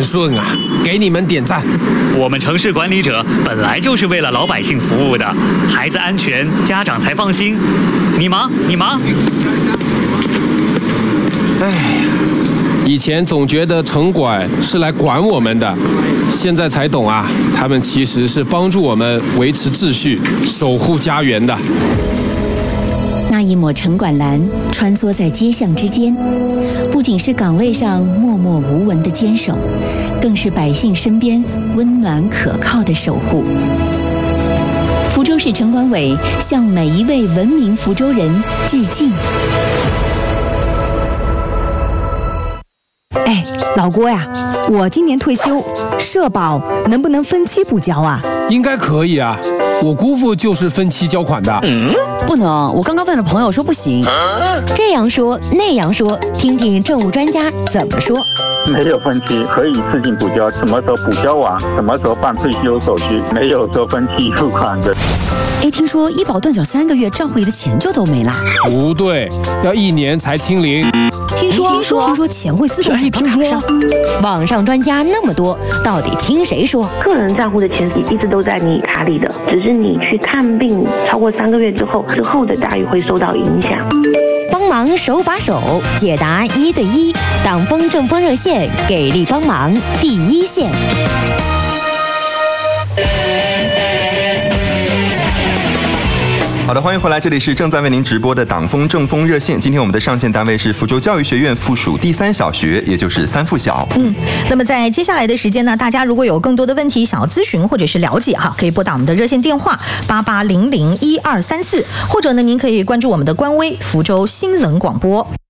顺啊，给你们点赞。 我们城市管理者本来就是为了老百姓服务的，孩子安全，家长才放心。你忙。 哎呀，以前总觉得城管是来管我们的，现在才懂啊，他们其实是帮助我们维持秩序、守护家园的。 那一抹城管蓝穿梭在街巷之间，不仅是岗位上默默无闻的坚守，更是百姓身边温暖可靠的守护。福州市城管委向每一位文明福州人致敬。 哎，老郭呀，我今年退休，社保能不能分期补交啊？ 应该可以啊，我姑父就是分期交款的。 不能，我刚刚问了朋友说不行。 这样说那样说，听听政务专家怎么说。 没有分期，可以自行补交，什么时候补交完，什么时候办退休手续，没有说分期付款的。 哎，听说医保断缴3个月，账户里的钱就都没了。 不对，要1年才清零。 听说钱会自动转到卡上。 网上专家那么多，到底听谁说？ 个人账户的钱一直都在你卡里的，只是你去看病超过3个月之后的待遇会受到影响。 帮忙手把手解答1对1，党风政风热线给力帮忙第一线。 好的，欢迎回来，这里是正在为您直播的党风政风热线。今天我们的上线单位是福州教育学院附属第3小学，也就是3附小。 那么在接下来的时间呢，大家如果有更多的问题想要咨询或者是了解哈，可以拨打我们的热线电话88001234，或者呢您可以关注我们的官微福州新闻广播。